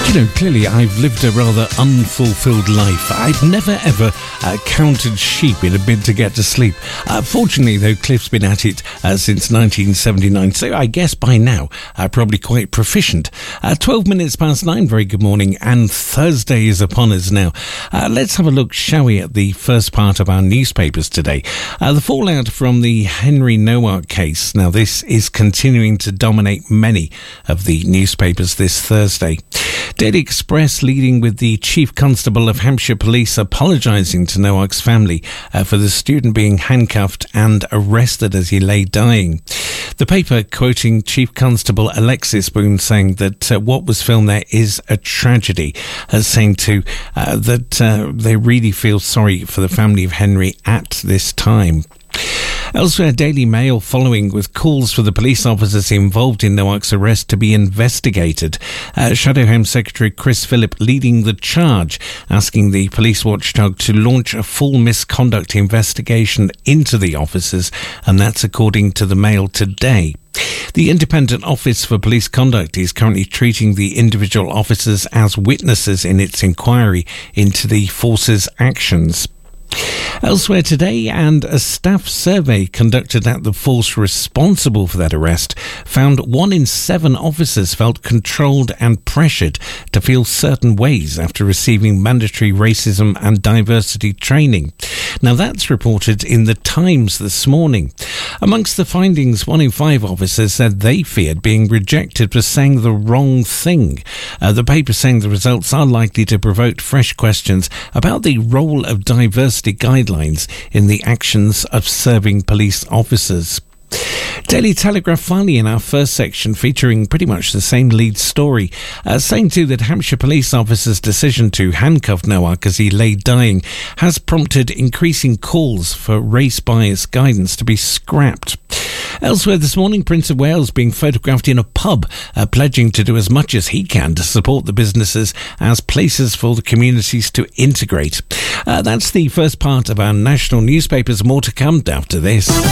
Clearly I've lived a rather unfulfilled life. I've never ever counted sheep in a bid to get to sleep. Fortunately, though, Cliff's been at it since 1979, so I guess by now probably quite proficient. 12 minutes past 9, very good morning, and Thursday is upon us now. Let's have a look, shall we, at the first part of our newspapers today. The fallout from the Henry Nowak case. Now, this is continuing to dominate many of the newspapers this Thursday. Daily Express leading with the Chief Constable of Hampshire Police apologising to Nowak's family for the student being handcuffed and arrested as he lay dying. The paper quoting Chief Constable Alexis Boone saying that what was filmed there is a tragedy, saying too that they really feel sorry for the family of Henry at this time. Elsewhere, Daily Mail following with calls for the police officers involved in Nowak's arrest to be investigated. Shadow Home Secretary Chris Phillip leading the charge, asking the police watchdog to launch a full misconduct investigation into the officers, and that's according to the Mail today. The Independent Office for Police Conduct is currently treating the individual officers as witnesses in its inquiry into the force's actions. Elsewhere today, and a staff survey conducted at the force responsible for that arrest found 1 in 7 officers felt controlled and pressured to feel certain ways after receiving mandatory racism and diversity training. Now, that's reported in the Times this morning. Amongst the findings, 1 in 5 officers said they feared being rejected for saying the wrong thing. The paper saying the results are likely to provoke fresh questions about the role of diversity guidelines in the actions of serving police officers. Daily Telegraph finally in our first section featuring pretty much the same lead story, saying too that Hampshire police officers' decision to handcuff Nowak as he lay dying has prompted increasing calls for race bias guidance to be scrapped. Elsewhere this morning, Prince of Wales being photographed in a pub, pledging to do as much as he can to support the businesses as places for the communities to integrate. That's the first part of our national newspapers. More to come after this.